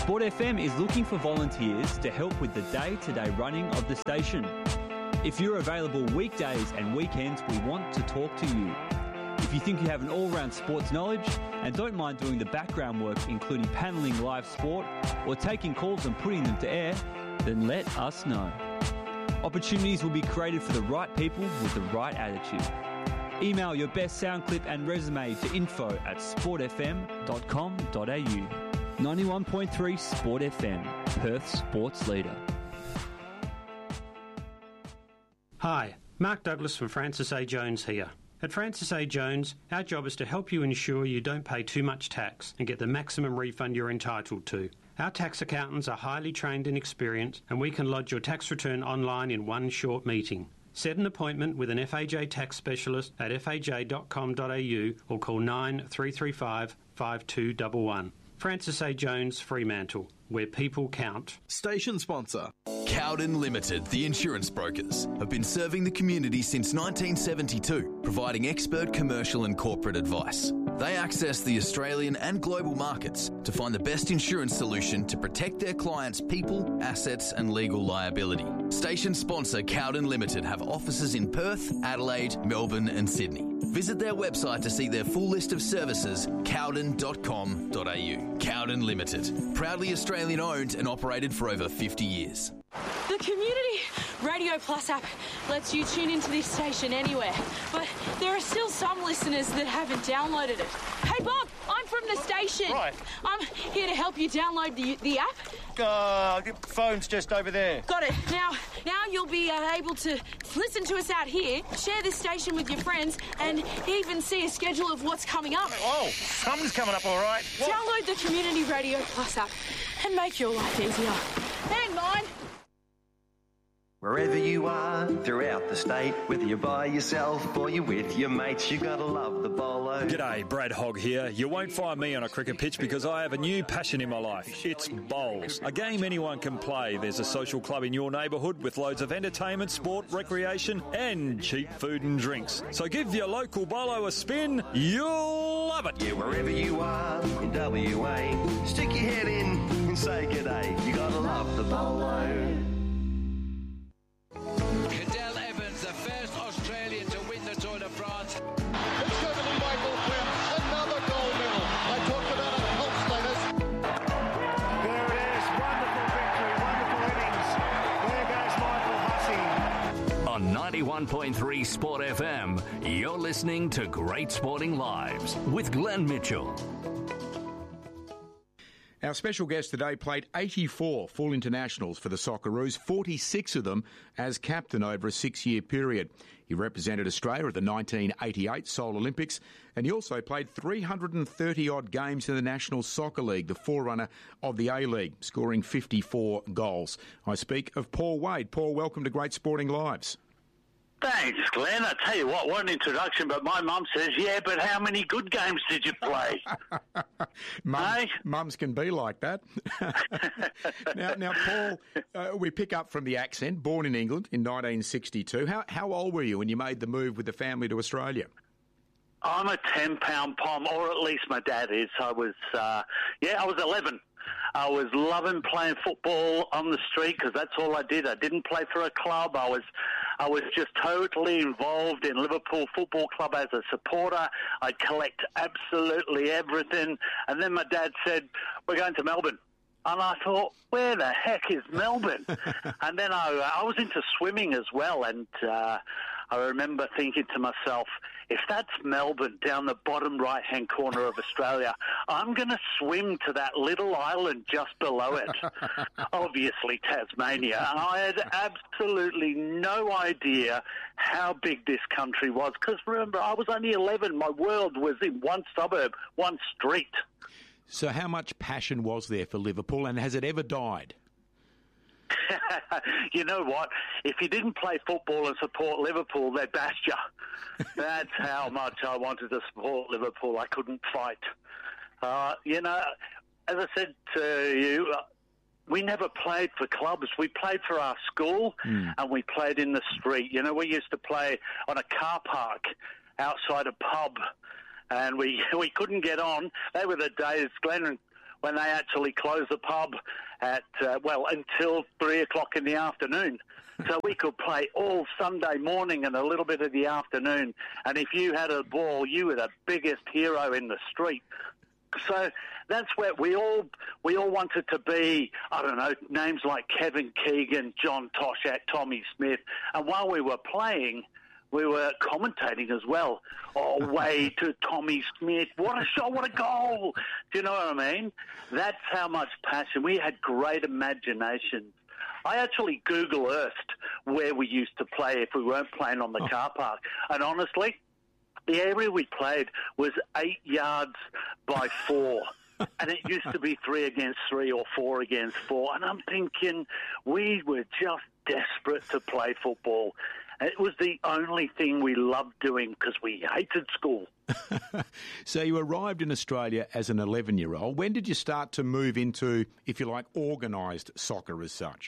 Sport FM is looking for volunteers to help with the day-to-day running of the station. If you're available weekdays and weekends, we want to talk to you. If you think you have an all-round sports knowledge and don't mind doing the background work, including panelling live sport or taking calls and putting them to air, then let us know. Opportunities will be created for the right people with the right attitude. Email your best sound clip and resume to info@sportfm.com.au. 91.3 Sport FM, Perth's sports leader. Hi, Mark Douglas from Francis A. Jones here. At Francis A. Jones, our job is to help you ensure you don't pay too much tax and get the maximum refund you're entitled to. Our tax accountants are highly trained and experienced, and we can lodge your tax return online in one short meeting. Set an appointment with an FAJ tax specialist at faj.com.au or call 9335 5211. Francis A. Jones, Fremantle, where people count. Station sponsor. Cowden Limited, the insurance brokers, have been serving the community since 1972, providing expert commercial and corporate advice. They access the Australian and global markets to find the best insurance solution to protect their clients' people, assets and legal liability. Station sponsor Cowden Limited have offices in Perth, Adelaide, Melbourne and Sydney. Visit their website to see their full list of services, cowden.com.au. Cowden Limited, proudly Australian owned and operated for over 50 years. The Community Radio Plus app lets you tune into this station anywhere, but there are still some listeners that haven't downloaded it. Hey Bob, I'm from the station. Right. I'm here to help you download the app. Your phone's just over there. Got it. Now you'll be able to listen to us out here, share this station with your friends, and even see a schedule of what's coming up. Oh, something's coming up all right. What? Download the Community Radio Plus app and make your life easier. And mine. Wherever you are throughout the state, whether you're by yourself or you're with your mates, you gotta love the bolo. G'day, Brad Hogg here. You won't find me on a cricket pitch because I have a new passion in my life. It's bowls. A game anyone can play. There's a social club in your neighbourhood with loads of entertainment, sport, recreation and cheap food and drinks. So give your local bolo a spin. You'll love it. Yeah, wherever you are in WA, stick your head in and say g'day. You gotta love the bolo. Cadel Evans, the first Australian to win the Tour de France. It's going to be Michael Quinn, another gold medal. I talked about it, pulse status. There it is, wonderful victory, wonderful innings. There goes Michael Hussey. On 91.3 Sport FM, you're listening to Great Sporting Lives with Glenn Mitchell. Our special guest today played 84 full internationals for the Socceroos, 46 of them as captain over a 6-year period. He represented Australia at the 1988 Seoul Olympics, and he also played 330-odd games in the National Soccer League, the forerunner of the A-League, scoring 54 goals. I speak of Paul Wade. Paul, welcome to Great Sporting Lives. Thanks, Glenn. I tell you what an introduction, but my mum says, yeah, but how many good games did you play? Mums can be like that. Now, Paul, we pick up from the accent, born in England in 1962. How old were you when you made the move with the family to Australia? I'm a 10-pound pom, or at least my dad is. I was 11. I was loving playing football on the street because that's all I did. I didn't play for a club. I was just totally involved in Liverpool Football Club as a supporter. I'd collect absolutely everything. And then my dad said, we're going to Melbourne. And I thought, where the heck is Melbourne? And then I was into swimming as well. And I remember thinking to myself, if that's Melbourne down the bottom right-hand corner of Australia, I'm going to swim to that little island just below it. Obviously Tasmania. And I had absolutely no idea how big this country was. Because remember, I was only 11. My world was in one suburb, one street. So how much passion was there for Liverpool, and has it ever died? You know what? If you didn't play football and support Liverpool, they'd bash you. That's how much I wanted to support Liverpool. I couldn't fight. As I said to you, we never played for clubs. We played for our school and we played in the street. You know, we used to play on a car park outside a pub and we couldn't get on. They were the days, Glenn, when they actually closed the pub at, until 3 o'clock in the afternoon. So we could play all Sunday morning and a little bit of the afternoon. And if you had a ball, you were the biggest hero in the street. So that's where we all wanted to be. I don't know, names like Kevin Keegan, John Toshack, Tommy Smith. And while we were playing, we were commentating as well. Oh, way to Tommy Smith. What a shot, what a goal. Do you know what I mean? That's how much passion. We had great imagination. I actually Google Earthed where we used to play if we weren't playing on the car park. And honestly, the area we played was 8 yards by 4. And it used to be 3 against 3 or 4 against 4. And I'm thinking we were just desperate to play football. It was the only thing we loved doing because we hated school. So you arrived in Australia as an 11-year-old. When did you start to move into, if you like, organised soccer as such?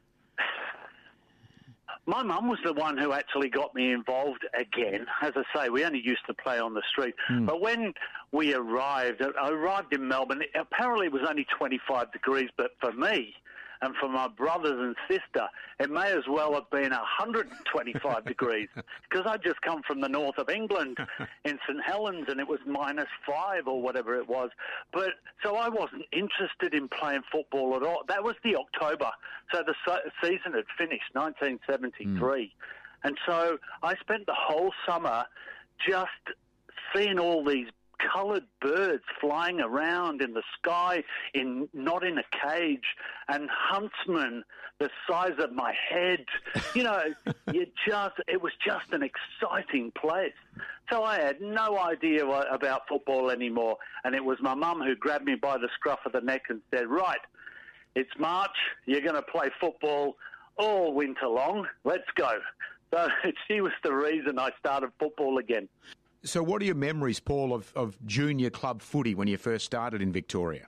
My mum was the one who actually got me involved again. As I say, we only used to play on the street. But when we arrived, I arrived in Melbourne. Apparently it was only 25 degrees, but for me and for my brothers and sister, it may as well have been 125 degrees because I'd just come from the north of England in St Helens and it was -5 or whatever it was. But so I wasn't interested in playing football at all. That was the October. So the season had finished, 1973. And so I spent the whole summer just seeing all these coloured birds flying around in the sky, not in a cage, and huntsmen the size of my head. You know, it was just an exciting place. So I had no idea about football anymore, and it was my mum who grabbed me by the scruff of the neck and said, right, it's March, you're going to play football all winter long, let's go. So she was the reason I started football again. So what are your memories, Paul, of junior club footy when you first started in Victoria?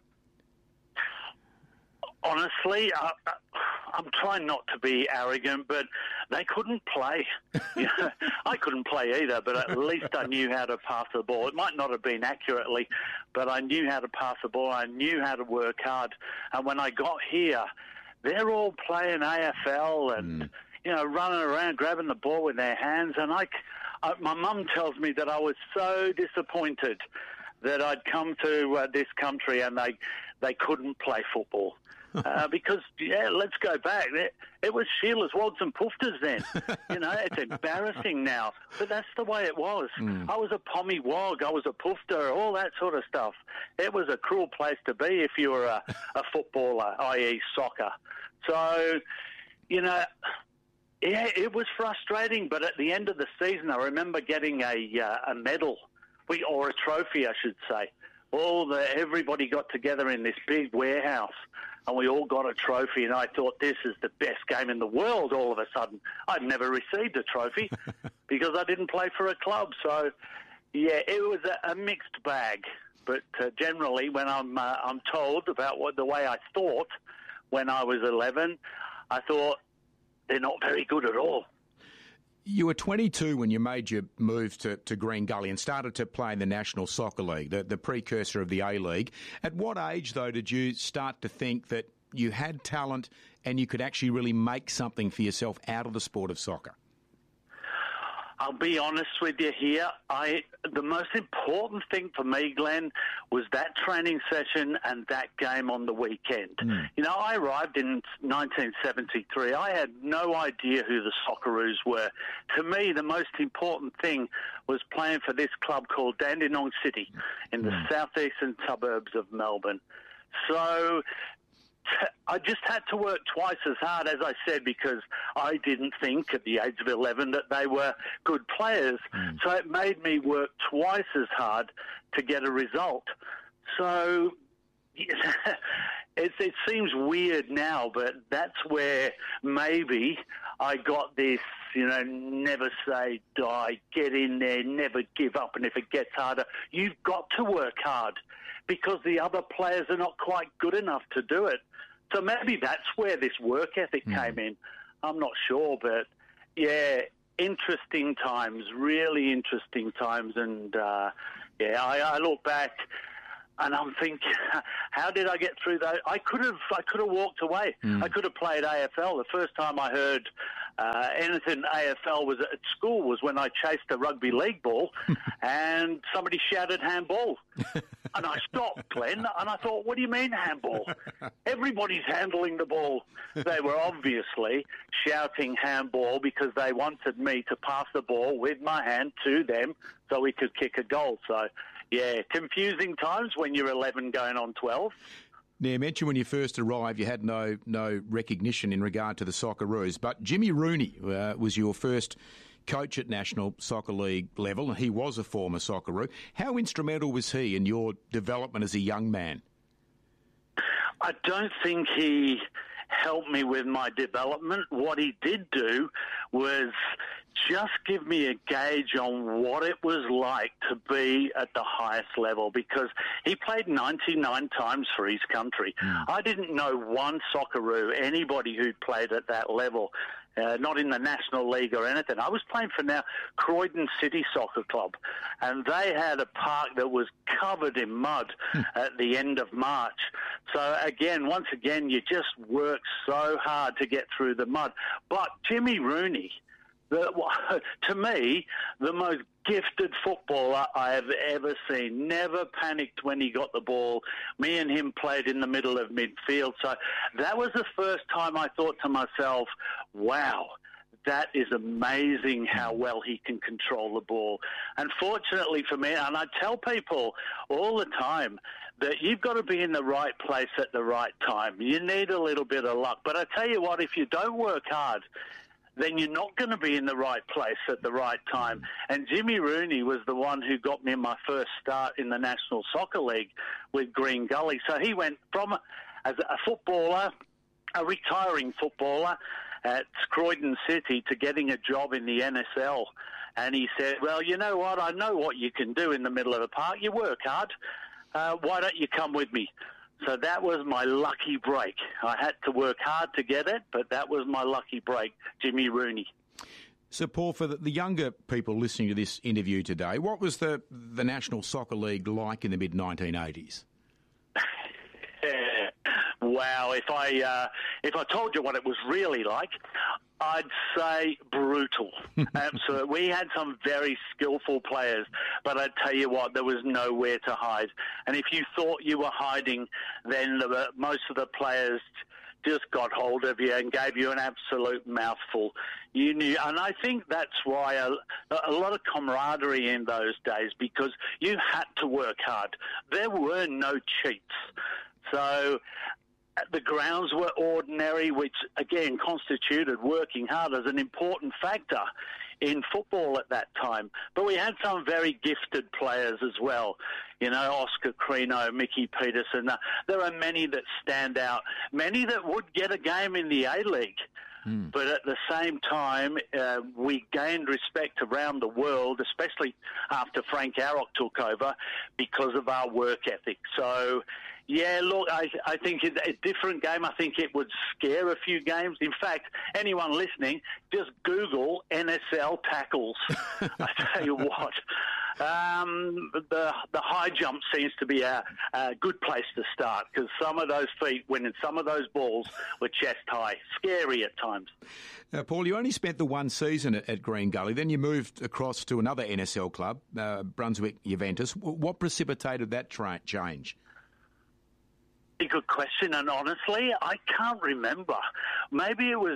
Honestly, I'm trying not to be arrogant, but they couldn't play. I couldn't play either, but at least I knew how to pass the ball. It might not have been accurately, but I knew how to pass the ball. I knew how to work hard. And when I got here, they're all playing AFL and, running around, grabbing the ball with their hands. And my mum tells me that I was so disappointed that I'd come to this country and they couldn't play football. Because, let's go back. It was Sheila's Wogs and Poofters then. It's embarrassing now. But that's the way it was. I was a Pommy Wog. I was a Poofter, all that sort of stuff. It was a cruel place to be if you were a footballer, i.e. soccer. So, it was frustrating. But at the end of the season, I remember getting a medal, or a trophy, I should say. Everybody got together in this big warehouse and we all got a trophy, and I thought, this is the best game in the world all of a sudden. I'd never received a trophy because I didn't play for a club. So, it was a mixed bag. But generally, when I'm told about the way I thought when I was 11, I thought they're not very good at all. You were 22 when you made your move to Green Gully and started to play in the National Soccer League, the precursor of the A-League. At what age, though, did you start to think that you had talent and you could actually really make something for yourself out of the sport of soccer? I'll be honest with you here. The most important thing for me, Glenn, was that training session and that game on the weekend. I arrived in 1973. I had no idea who the Socceroos were. To me, the most important thing was playing for this club called Dandenong City in the southeastern suburbs of Melbourne. So I just had to work twice as hard, as I said, because I didn't think at the age of 11 that they were good players. So it made me work twice as hard to get a result. So it seems weird now, but that's where maybe I got this, never say die, get in there, never give up, and if it gets harder, you've got to work hard because the other players are not quite good enough to do it. So maybe that's where this work ethic came in. I'm not sure, but interesting times, really interesting times. And I look back, And I'm thinking, how did I get through that? I could have walked away. I could have played AFL. The first time I heard anything AFL was at school was when I chased a rugby league ball and somebody shouted handball. And I stopped, Glenn, and I thought, what do you mean handball? Everybody's handling the ball. They were obviously shouting handball because they wanted me to pass the ball with my hand to them so we could kick a goal. So, yeah, confusing times when you're 11 going on 12. Now, you mentioned when you first arrived you had no recognition in regard to the Socceroos, but Jimmy Rooney was your first coach at National Soccer League level, and he was a former Socceroo. How instrumental was he in your development as a young man? I don't think he helped me with my development. What he did do was just give me a gauge on what it was like to be at the highest level, because he played 99 times for his country. I didn't know one Socceroo, anybody who'd played at that level, not in the National League or anything. I was playing for now Croydon City Soccer Club, and they had a park that was covered in mud at the end of March. So once again, you just work so hard to get through the mud. But Jimmy Rooney, to me, the most gifted footballer I have ever seen. Never panicked when he got the ball. Me and him played in the middle of midfield. So that was the first time I thought to myself, wow, that is amazing how well he can control the ball. And fortunately for me, and I tell people all the time, that you've got to be in the right place at the right time. You need a little bit of luck. But I tell you what, if you don't work hard, then you're not going to be in the right place at the right time. And Jimmy Rooney was the one who got me my first start in the National Soccer League with Green Gully. So he went from, as a footballer, a retiring footballer at Croydon City, to getting a job in the NSL. And he said, well, you know what? I know what you can do in the middle of the park. You work hard. Why don't you come with me? So that was my lucky break. I had to work hard to get it, but that was my lucky break, Jimmy Rooney. So, Paul, for the younger people listening to this interview today, what was the National Soccer League like in the mid-1980s? Wow, if I told you what it was really like, I'd say brutal. Absolutely. We had some very skillful players, but I'd tell you what, there was nowhere to hide. And if you thought you were hiding, then most of the players just got hold of you and gave you an absolute mouthful. You knew, and I think that's why a lot of camaraderie in those days, because you had to work hard. There were no cheats. So the grounds were ordinary, which, again, constituted working hard as an important factor in football at that time. But we had some very gifted players as well. You know, Oscar Crino, Mickey Peterson. There are many that stand out, many that would get a game in the A-League. But at the same time, we gained respect around the world, especially after Frank Arrock took over, because of our work ethic. So, yeah, look, I think it's a different game. I think it would scare a few games. In fact, anyone listening, just Google NSL tackles. I tell you what, the high jump seems to be a good place to start, because some of those feet, winning some of those balls, were chest high. Scary at times. Paul, you only spent the one season at Green Gully. Then you moved across to another NSL club, Brunswick Juventus. What precipitated that change? Good question, and honestly, I can't remember. Maybe it was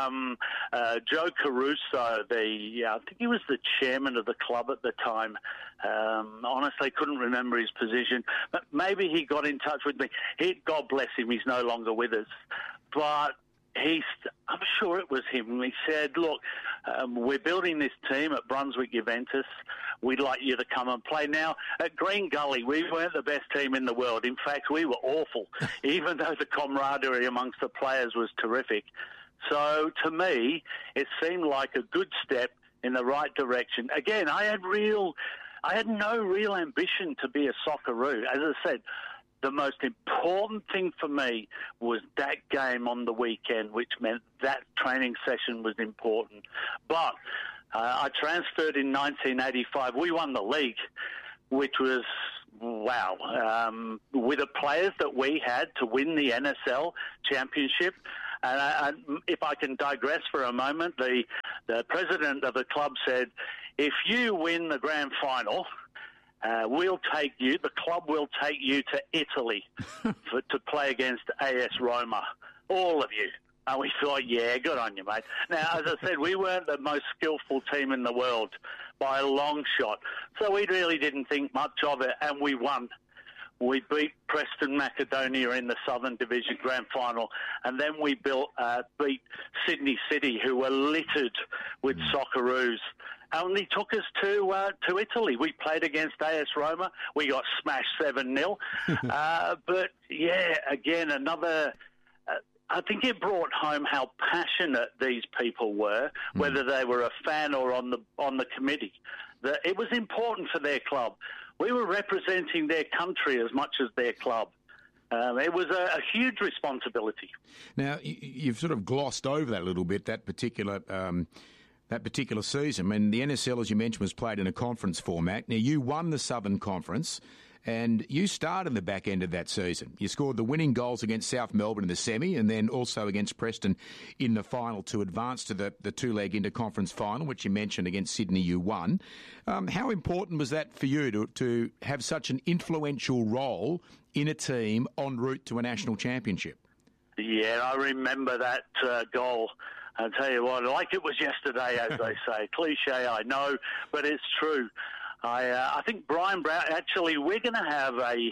Joe Caruso, I think he was the chairman of the club at the time. Honestly, couldn't remember his position, but maybe he got in touch with me. God bless him, he's no longer with us. But I'm sure it was him. He said, look, we're building this team at Brunswick Juventus. We'd like you to come and play. Now, at Green Gully, we weren't the best team in the world. In fact, we were awful, even though the camaraderie amongst the players was terrific. So, to me, it seemed like a good step in the right direction. Again, I had no real ambition to be a Socceroo. As I said, the most important thing for me was that game on the weekend, which meant that training session was important. But I transferred in 1985. We won the league, which was wow, with the players that we had to win the NSL championship. And if I can digress for a moment, the president of the club said, if you win the grand final, the club will take you to Italy to play against AS Roma, all of you. And we thought, yeah, good on you, mate. Now, as I said, we weren't the most skillful team in the world by a long shot, so we really didn't think much of it, and we won. We beat Preston Macedonia in the Southern Division Grand Final, and then we beat Sydney City, who were littered with Socceroos. And he took us to Italy. We played against AS Roma. We got smashed 7-0. But, yeah, again, another... I think it brought home how passionate these people were, whether they were a fan or on the committee. That it was important for their club. We were representing their country as much as their club. It was a huge responsibility. Now, you've sort of glossed over that a little bit, that particular season. I mean, the NSL, as you mentioned, was played in a conference format. Now, you won the Southern Conference, and you started the back end of that season. You scored the winning goals against South Melbourne in the semi, and then also against Preston in the final to advance to the two-leg interconference final, which you mentioned against Sydney you won. How important was that for you to have such an influential role in a team en route to a national championship? Yeah, I remember that goal. I'll tell you what, like it was yesterday, as they say. Cliche, I know, but it's true. I think Brian Brown, actually, we're going to have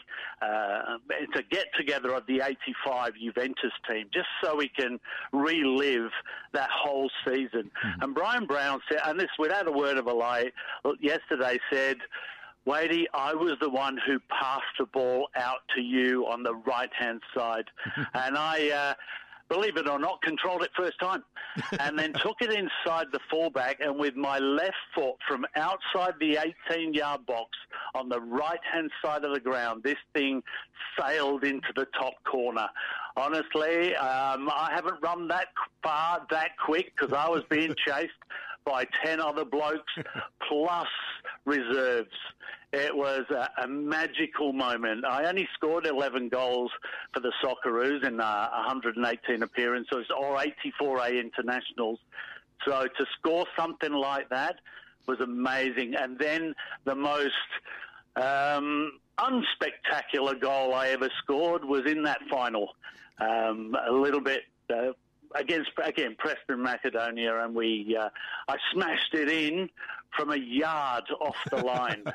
it's a get-together of the 85 Juventus team, just so we can relive that whole season. Mm-hmm. And Brian Brown said, and this without a word of a lie, yesterday said, Wadey, I was the one who passed the ball out to you on the right-hand side. And I... believe it or not, controlled it first time, and then took it inside the fullback, and with my left foot from outside the 18-yard box on the right-hand side of the ground, this thing sailed into the top corner. Honestly, I haven't run that far, that quick, because I was being chased by 10 other blokes, plus reserves. It was a magical moment. I only scored 11 goals for the Socceroos in 118 appearances, or 84A internationals. So to score something like that was amazing. And then the most unspectacular goal I ever scored was in that final. A little bit... against Preston Macedonia, and I smashed it in from a yard off the line.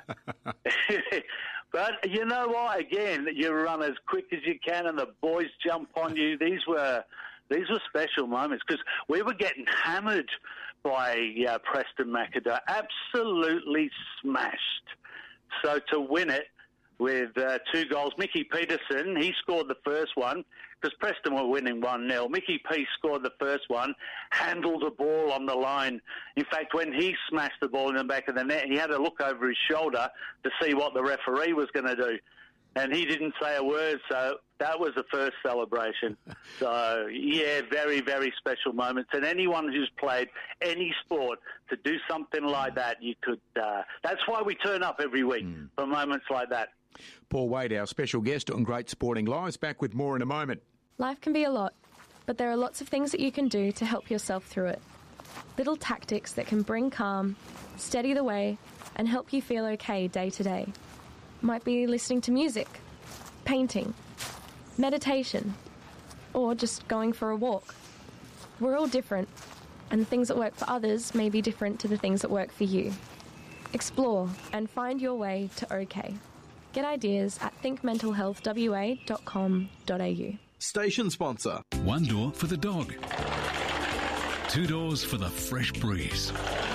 But you know what? Again, you run as quick as you can, and the boys jump on you. These were special moments because we were getting hammered by Preston Macedonia, absolutely smashed. So to win it with 2 goals, Mickey Peterson, he scored the first one, because Preston were winning 1-0. Mickey P scored the first one, handled the ball on the line. In fact, when he smashed the ball in the back of the net, he had a look over his shoulder to see what the referee was going to do. And he didn't say a word, so that was the first celebration. So, yeah, very, very special moments. And anyone who's played any sport, to do something like that, you could... that's why we turn up every week for moments like that. Paul Wade, our special guest on Great Sporting Lives, back with more in a moment. Life can be a lot, but there are lots of things that you can do to help yourself through it. Little tactics that can bring calm, steady the way, and help you feel okay day to day. Might be listening to music, painting, meditation, or just going for a walk. We're all different, and the things that work for others may be different to the things that work for you. Explore and find your way to OK. Get ideas at thinkmentalhealthwa.com.au. Station sponsor. 1 door for the dog. 2 doors for the fresh breeze.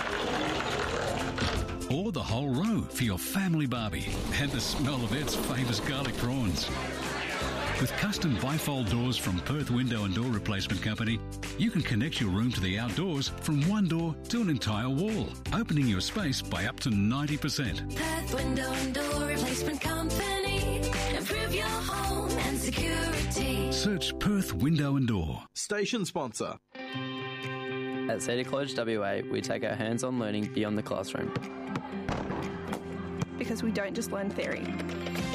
Or the whole row for your family barbie and the smell of Ed's famous garlic prawns. With custom bifold doors from Perth Window and Door Replacement Company, you can connect your room to the outdoors from 1 door to an entire wall, opening your space by up to 90%. Perth Window and Door Replacement Company. Improve your home and security. Search Perth Window and Door. Station sponsor. At Cedar College WA, we take our hands-on learning beyond the classroom. Because we don't just learn theory.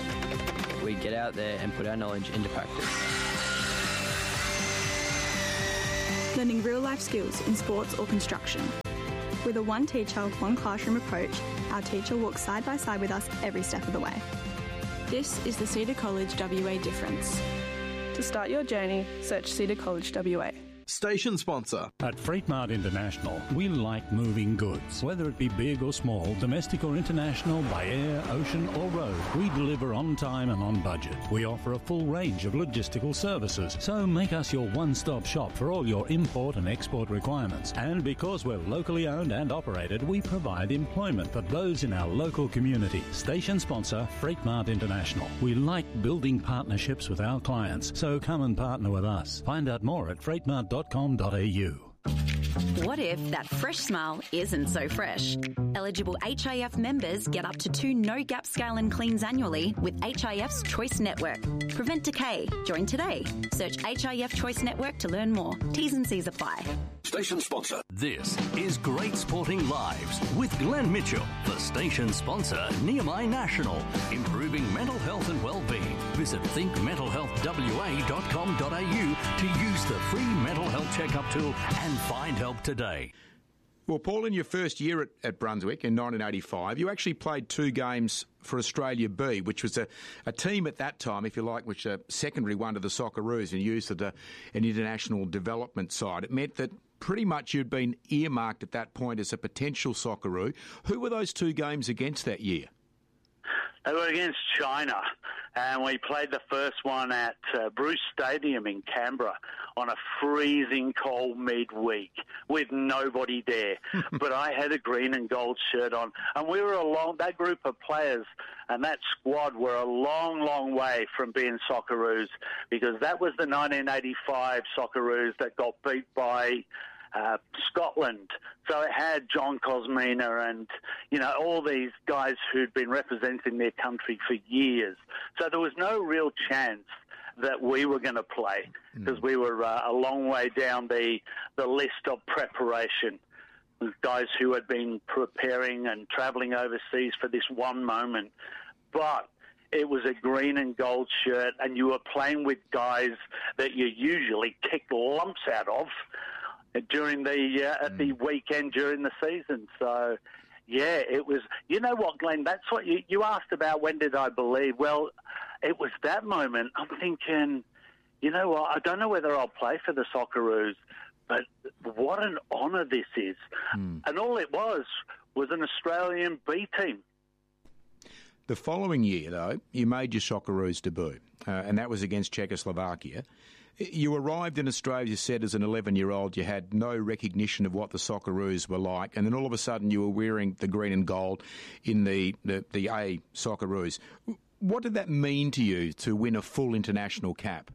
we get out there and put our knowledge into practice. Learning real-life skills in sports or construction. With a one teacher, one classroom approach, our teacher walks side by side with us every step of the way. This is the Cedar College WA difference. To start your journey, search Cedar College WA. Station sponsor. At Freightmart International, we like moving goods. Whether it be big or small, domestic or international, by air, ocean or road, we deliver on time and on budget. We offer a full range of logistical services, so make us your one-stop shop for all your import and export requirements. And because we're locally owned and operated, we provide employment for those in our local community. Station sponsor, Freightmart International. We like building partnerships with our clients, so come and partner with us. Find out more at freightmart.com.au. What if that fresh smile isn't so fresh? Eligible HIF members get up to 2 no-gap scale and cleans annually with HIF's Choice Network. Prevent decay. Join today. Search HIF Choice Network to learn more. T's and C's apply. Station sponsor. This is Great Sporting Lives with Glenn Mitchell. The station sponsor, Nehemiah National. Improving mental health and well-being. Visit thinkmentalhealthwa.com.au to use the free mental health checkup tool and find help today. Well, Paul, in your first year at Brunswick in 1985, you actually played 2 games for Australia B, which was a team at that time, if you like, which a secondary one to the Socceroos and used as an international development side. It meant that pretty much you'd been earmarked at that point as a potential Socceroo. Who were those 2 games against that year? They were against China, and we played the first one at Bruce Stadium in Canberra on a freezing cold midweek with nobody there. But I had a green and gold shirt on, and we were that group of players and that squad were a long, long way from being Socceroos, because that was the 1985 Socceroos that got beat by Scotland. So it had John Cosmina and, all these guys who'd been representing their country for years. So there was no real chance that we were going to play, because we were a long way down the list of preparation. Guys who had been preparing and travelling overseas for this one moment. But it was a green and gold shirt, and you were playing with guys that you usually kick lumps out of during at the weekend during the season. So, yeah, it was. You know what, Glenn? That's what you asked about. When did I believe? Well, it was that moment. I'm thinking, you know what? I don't know whether I'll play for the Socceroos, but what an honour this is. And all it was an Australian B team. The following year, though, you made your Socceroos debut, and that was against Czechoslovakia. You arrived in Australia, you said, as an 11-year-old. You had no recognition of what the Socceroos were like, and then all of a sudden you were wearing the green and gold in the A Socceroos. What did that mean to you to win a full international cap?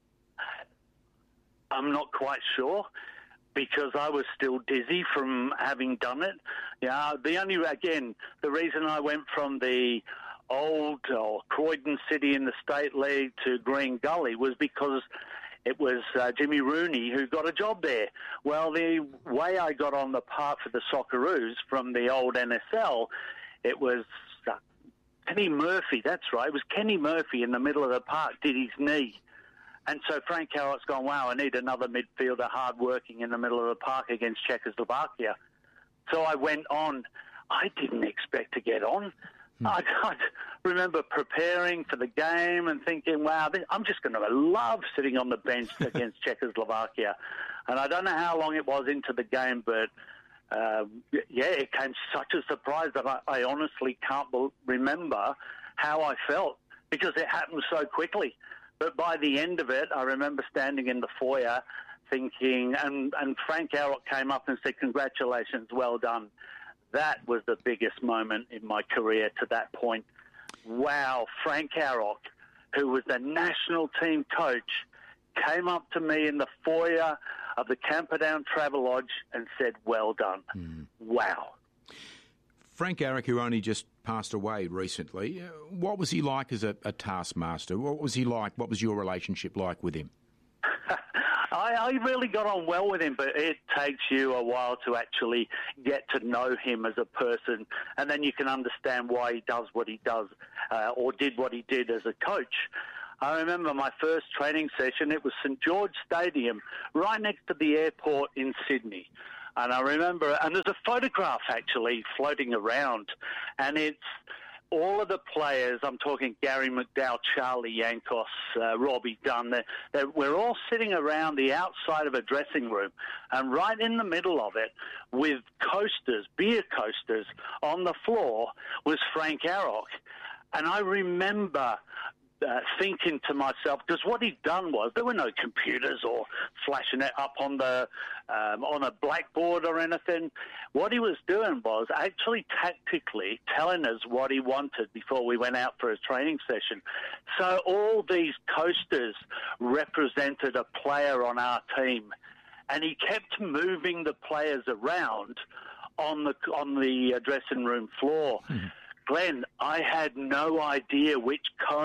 I'm not quite sure, because I was still dizzy from having done it. The reason I went from the old Croydon City in the State League to Green Gully was because it was Jimmy Rooney who got a job there. Well, the way I got on the park for the Socceroos from the old NSL, it was Kenny Murphy, that's right. It was Kenny Murphy in the middle of the park, did his knee. And so Frank Harrott's gone, wow, I need another midfielder hard-working in the middle of the park against Czechoslovakia. So I went on. I didn't expect to get on. I remember preparing for the game and thinking, wow, I'm just going to love sitting on the bench against Czechoslovakia. And I don't know how long it was into the game, but, it came such a surprise that I honestly can't remember how I felt, because it happened so quickly. But by the end of it, I remember standing in the foyer thinking, and Frank Harrott came up and said, congratulations, well done. That was the biggest moment in my career to that point. Wow, Frank Harrott, who was the national team coach, came up to me in the foyer of the Camperdown Travelodge and said, well done. Wow. Frank Harrott, who only just passed away recently, what was he like as a taskmaster? What was he like? What was your relationship like with him? I really got on well with him, but it takes you a while to actually get to know him as a person, and then you can understand why he does what he does, or did what he did as a coach. I remember my first training session, it was St George Stadium, right next to the airport in Sydney. And I remember, and there's a photograph actually floating around, and it's all of the players. I'm talking Gary McDowell, Charlie Yankos, Robbie Dunn. We're all sitting around the outside of a dressing room, and right in the middle of it, with coasters, beer coasters, on the floor was Frank Arok. And I remember thinking to myself, because what he'd done was there were no computers or flashing it up on the on a blackboard or anything. What he was doing was actually tactically telling us what he wanted before we went out for a training session. So all these coasters represented a player on our team, and he kept moving the players around on the dressing room floor. Glenn, I had no idea which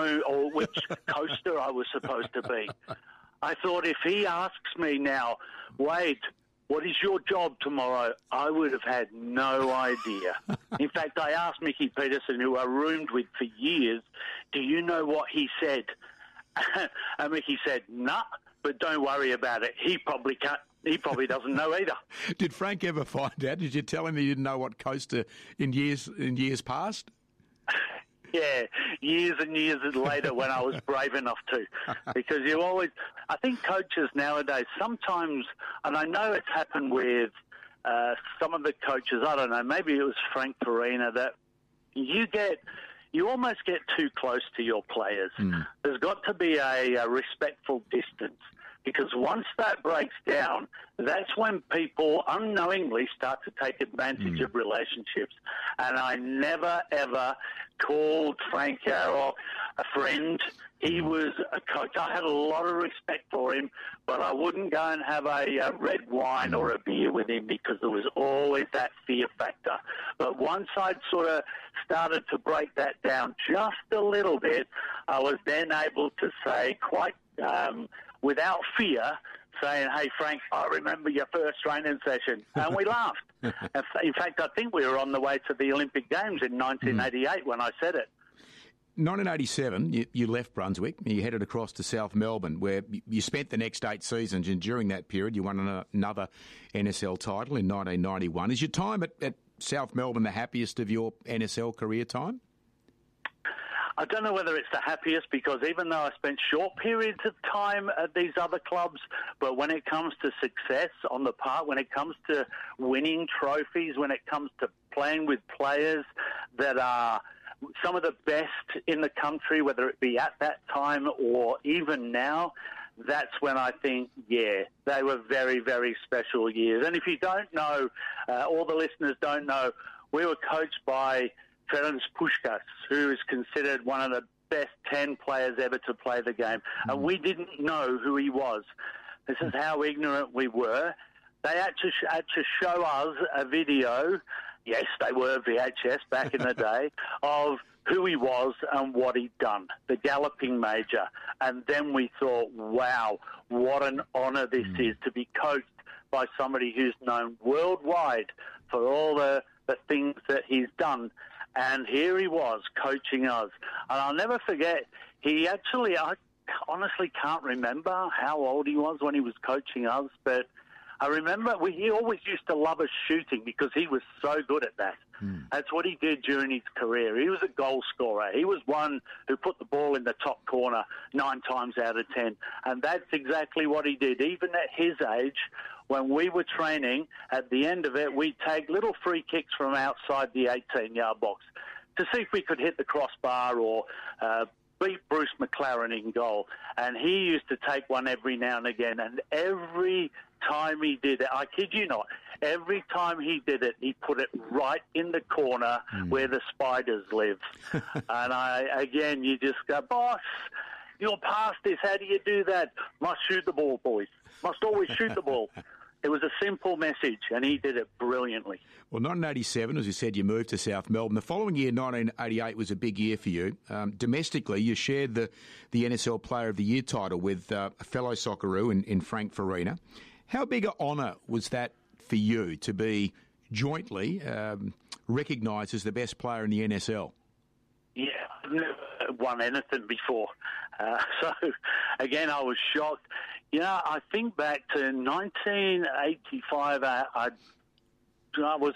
coaster I was supposed to be. I thought if he asks me now, Wade, what is your job tomorrow? I would have had no idea. In fact, I asked Mickey Peterson, who I roomed with for years, do you know what he said? And Mickey said, nah, but don't worry about it. He probably can't. He probably doesn't know either. Did Frank ever find out? Did you tell him that you didn't know what coaster in years past? Yeah, years and years later when I was brave enough to. Because you always... I think coaches nowadays sometimes, and I know it's happened with some of the coaches, I don't know, maybe it was Frank Farina, that you almost get too close to your players. There's got to be a respectful distance. Because once that breaks down, that's when people unknowingly start to take advantage of relationships. And I never, ever called Frank Arrow a friend. He was a coach. I had a lot of respect for him, but I wouldn't go and have a red wine or a beer with him because there was always that fear factor. But once I'd sort of started to break that down just a little bit, I was then able to say quite... without fear, saying, hey, Frank, I remember your first training session. And we laughed. In fact, I think we were on the way to the Olympic Games in 1988 when I said it. 1987, you left Brunswick. You headed across to South Melbourne, where you spent the next 8 seasons. And during that period, you won another NSL title in 1991. Is your time at South Melbourne the happiest of your NSL career time? I don't know whether it's the happiest, because even though I spent short periods of time at these other clubs, but when it comes to success on the part, when it comes to winning trophies, when it comes to playing with players that are some of the best in the country, whether it be at that time or even now, that's when I think, yeah, they were very, very special years. And if you don't know, all the listeners don't know, we were coached by Ferenc Puskas, who is considered one of the best 10 players ever to play the game. And we didn't know who he was. This is how ignorant we were. They had to show us a video, yes, they were VHS back in the day, of who he was and what he'd done, the galloping major. And then we thought, wow, what an honour this is to be coached by somebody who's known worldwide for all the things that he's done. And here he was coaching us. And I'll never forget, I honestly can't remember how old he was when he was coaching us, but I remember he always used to love us shooting because he was so good at that. That's what he did during his career. He was a goal scorer. He was one who put the ball in the top corner 9 times out of 10. And that's exactly what he did. Even at his age, when we were training, at the end of it, we'd take little free kicks from outside the 18-yard box to see if we could hit the crossbar or beat Bruce McLaren in goal. And he used to take one every now and again. And every time he did it, I kid you not, every time he did it, he put it right in the corner where the spiders live. And you just go, boss, you're past this. How do you do that? Must shoot the ball, boys. Must always shoot the ball. It was a simple message, and he did it brilliantly. Well, 1987, as you said, you moved to South Melbourne. The following year, 1988, was a big year for you. Domestically, you shared the NSL Player of the Year title with a fellow Socceroo in Frank Farina. How big an honour was that for you to be jointly recognised as the best player in the NSL? Yeah, I've never won anything before. So, again, I was shocked. You know, I think back to 1985, I was